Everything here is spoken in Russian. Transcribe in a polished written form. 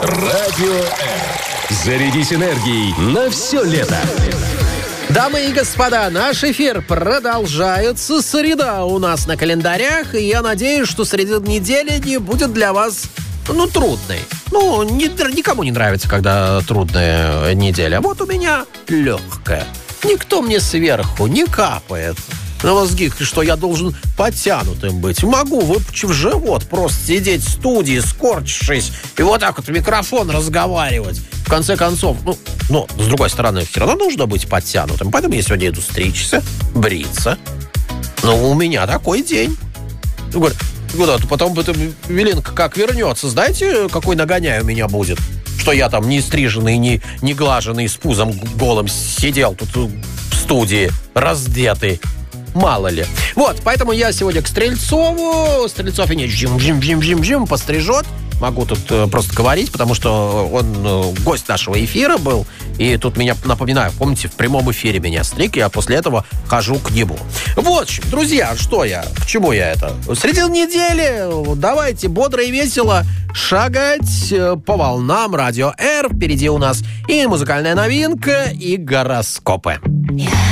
Радио М. Зарядись энергией на все лето. Дамы и господа, наш эфир продолжается. Среда у нас на календарях, и я надеюсь, что среда недели не будет для вас, трудной. Никому не нравится, когда трудная неделя. Вот у меня легкая. Никто мне сверху не капает на мозги, что я должен подтянутым быть. Могу, выпучив живот, просто сидеть в студии, скорчившись, и вот так вот в микрофон разговаривать. В конце концов, с другой стороны, все равно нужно быть подтянутым. Поэтому я сегодня иду стричься, бриться. У меня такой день. Потом Велинка как вернется, знаете, какой нагоняй у меня будет? Что я там не стриженный, не глаженный, с пузом голым сидел тут в студии, раздетый. Мало ли. Поэтому я сегодня к Стрельцову. Стрельцов меня жим пострижет. Могу тут просто говорить, потому что он гость нашего эфира был. И тут меня, напоминаю, помните, в прямом эфире меня стриг, я после этого хожу к нему. В общем, друзья, к чему я это? Среди недели давайте бодро и весело шагать по волнам Радио Р. Впереди у нас и музыкальная новинка, и гороскопы.